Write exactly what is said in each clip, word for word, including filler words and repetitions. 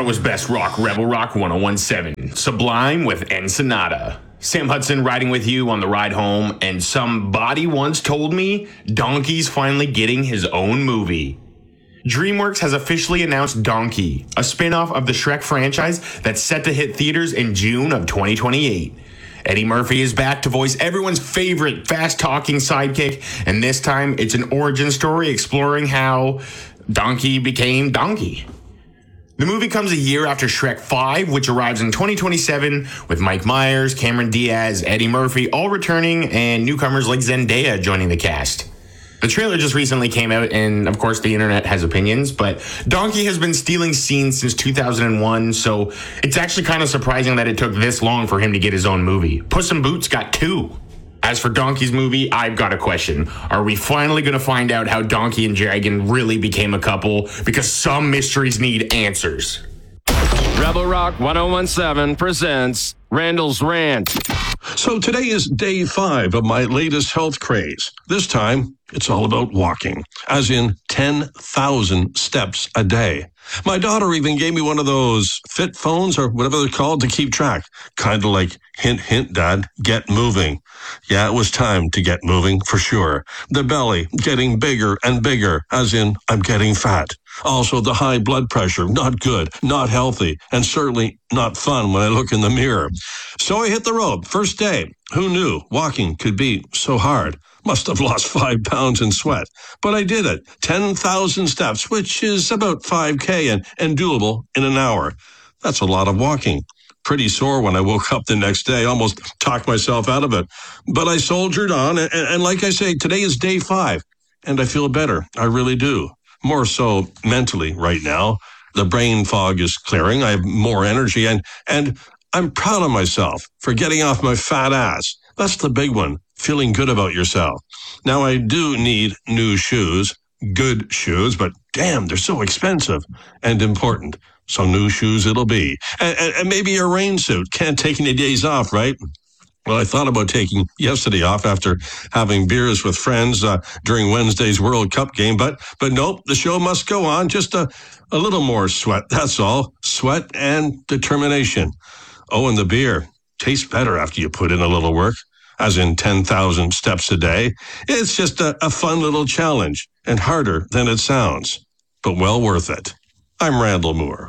Ottawa's best rock, Rebel Rock one oh one seven. Sublime with Ensenada. Sam Hudson riding with you on the ride home, and somebody once told me Donkey's finally getting his own movie. DreamWorks has officially announced Donkey, a spin-off of the Shrek franchise that's set to hit theaters in June of twenty twenty-eight. Eddie Murphy is back to voice everyone's favorite fast-talking sidekick, and this time it's an origin story exploring how Donkey became Donkey. The movie comes a year after Shrek five, which arrives in twenty twenty-seven, with Mike Myers, Cameron Diaz, Eddie Murphy all returning, and newcomers like Zendaya joining the cast. The trailer just recently came out, and of course the internet has opinions, but Donkey has been stealing scenes since two thousand one, so it's actually kind of surprising that it took this long for him to get his own movie. Puss in Boots got two. As for Donkey's movie, I've got a question. Are we finally going to find out how Donkey and Dragon really became a couple? Because some mysteries need answers. Rebel Rock one oh one seven presents Randall's Rant. So today is day five of my latest health craze. This time, it's all about walking, as in ten thousand steps a day. My daughter even gave me one of those fit phones or whatever they're called to keep track. Kind of like, hint, hint, Dad, get moving. Yeah, it was time to get moving, for sure. The belly getting bigger and bigger, as in, I'm getting fat. Also, the high blood pressure, not good, not healthy, and certainly not fun when I look in the mirror. So I hit the road. First day. Who knew walking could be so hard? Must have lost five pounds in sweat. But I did it. ten thousand steps, which is about five K and, and doable in an hour. That's a lot of walking. Pretty sore when I woke up the next day. Almost talked myself out of it. But I soldiered on, and, and like I say, today is day five. And I feel better. I really do. More so mentally right now. The brain fog is clearing. I have more energy, and, and I'm proud of myself for getting off my fat ass. That's the big one. Feeling good about yourself. Now, I do need new shoes, good shoes, but damn, they're so expensive and important. So new shoes it'll be. And, and, and maybe a rain suit. Can't take any days off, right? Well, I thought about taking yesterday off after having beers with friends uh, during Wednesday's World Cup game, but but nope, the show must go on. Just a, a little more sweat, that's all. Sweat and determination. Oh, and the beer tastes better after you put in a little work. As in ten thousand steps a day. It's just a, a fun little challenge, and harder than it sounds, but well worth it. I'm Randall Moore.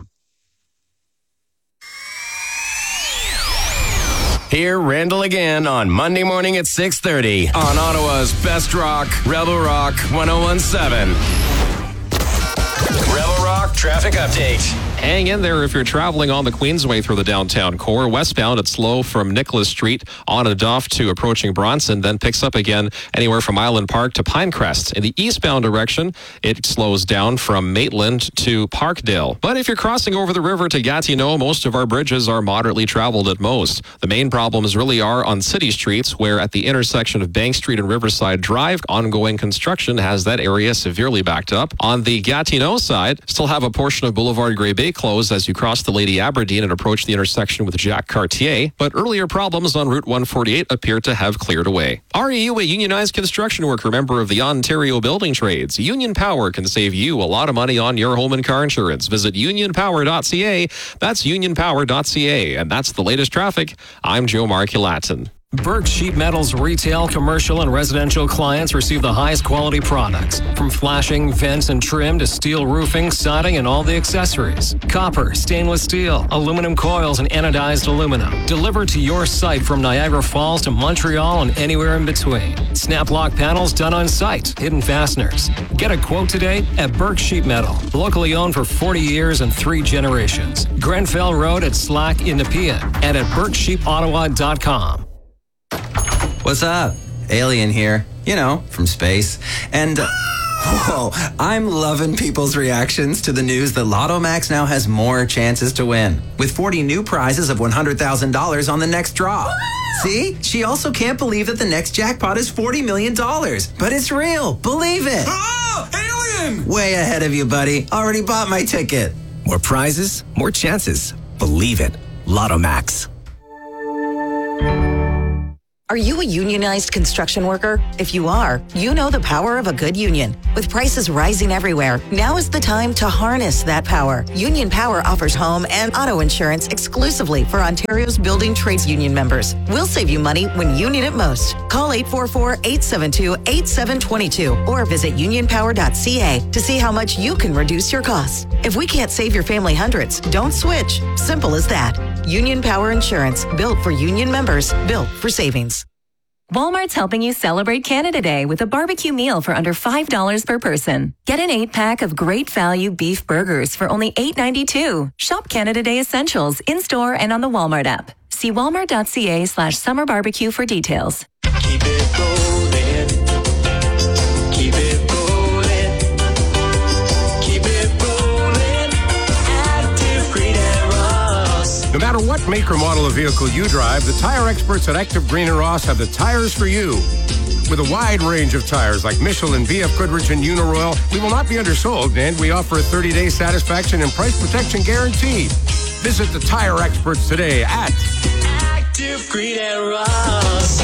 Hear Randall again on Monday morning at six thirty on Ottawa's Best Rock, Rebel Rock one oh one seven. Rebel Rock traffic update. Hang in there if you're traveling on the Queensway through the downtown core. Westbound, it's slow from Nicholas Street on and off to approaching Bronson, then picks up again anywhere from Island Park to Pinecrest. In the eastbound direction, it slows down from Maitland to Parkdale. But if you're crossing over the river to Gatineau, most of our bridges are moderately traveled at most. The main problems really are on city streets, where at the intersection of Bank Street and Riverside Drive, ongoing construction has that area severely backed up. On the Gatineau side, still have a portion of Boulevard Grey Bay closed as you cross the Lady Aberdeen and approach the intersection with Jacques Cartier, but earlier problems on Route one forty-eight appear to have cleared away. Are you a unionized construction worker, member of the Ontario Building Trades? Union Power can save you a lot of money on your home and car insurance. Visit union power dot c a. That's union power dot c a, and that's the latest traffic. I'm Joe Markulatin. Burke Sheet Metal's retail, commercial, and residential clients receive the highest quality products. From flashing, vents, and trim to steel roofing, siding, and all the accessories. Copper, stainless steel, aluminum coils, and anodized aluminum. Delivered to your site from Niagara Falls to Montreal and anywhere in between. Snap lock panels done on site. Hidden fasteners. Get a quote today at Burke Sheet Metal. Locally owned for forty years and three generations. Grenfell Road at Slack in Nepean and at burke sheep ottawa dot com. What's up? Alien here, you know, from space. And, uh, whoa, I'm loving people's reactions to the news that Lotto Max now has more chances to win, with forty new prizes of one hundred thousand dollars on the next draw. See? She also can't believe that the next jackpot is forty million dollars. But it's real. Believe it. Oh, alien! Way ahead of you, buddy. Already bought my ticket. More prizes, more chances. Believe it. Lotto Max. Are you a unionized construction worker? If you are, you know the power of a good union. With prices rising everywhere, now is the time to harness that power. Union Power offers home and auto insurance exclusively for Ontario's building trades union members. We'll save you money when you need it most. Call eight four four, eight seven two, eight seven two two or visit union power dot c a to see how much you can reduce your costs. If we can't save your family hundreds, don't switch. Simple as that. Union Power Insurance, built for union members, built for savings. Walmart's helping you celebrate Canada Day with a barbecue meal for under five dollars per person. Get an eight-pack of great value beef burgers for only eight ninety-two. Shop Canada Day Essentials in-store and on the Walmart app. See walmart dot c a slash summer barbecue for details. Keep it rolling. Keep it rolling. Keep it rolling. Active Green and Ross. No matter what make or model of vehicle you drive, the tire experts at Active Green and Ross have the tires for you. With a wide range of tires like Michelin, B F Goodrich, and Uniroyal, we will not be undersold, and we offer a thirty-day satisfaction and price protection guarantee. Visit the tire experts today at Active Green and Ross.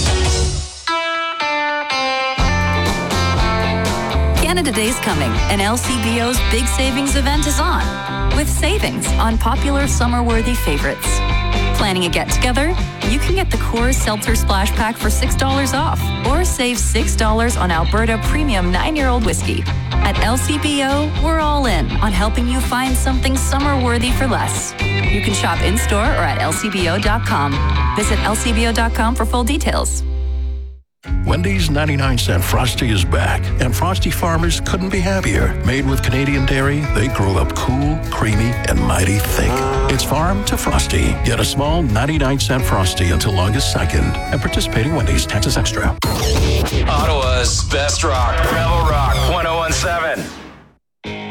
Canada Day's coming, and L C B O's big savings event is on. With savings on popular summer-worthy favorites. Planning a get-together? You can get the Coors Seltzer Splash Pack for six dollars off, or save six dollars on Alberta Premium nine-year-old whiskey. At L C B O, we're all in on helping you find something summer-worthy for less. You can shop in-store or at L C B O dot com. Visit L C B O dot com for full details. Wendy's ninety-nine cent Frosty is back, and Frosty farmers couldn't be happier. Made with Canadian dairy, they grow up cool, creamy, and mighty thick. It's farm to Frosty. Get a small ninety-nine cent Frosty until August second at participating Wendy's. Taxes extra. Ottawa's best rock, Rebel Rock one oh one seven.